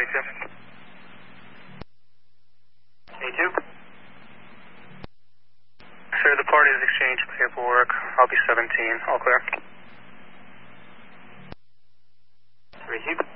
22. A2. Sir, the party has exchanged paperwork. I'll be 17. All clear. Reheat.